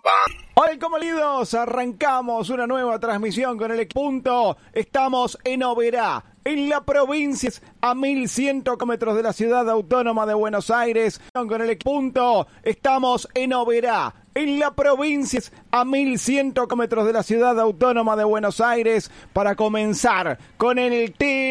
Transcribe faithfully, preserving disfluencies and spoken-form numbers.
papá. Hola, comolidos, arrancamos una nueva transmisión con el punto. Estamos en Oberá, en la provincia, a mil cien kilómetros de la ciudad autónoma de Buenos Aires. Con el punto, estamos en Oberá, en la provincia, a mil cien kilómetros de la ciudad autónoma de Buenos Aires, para comenzar con el tema.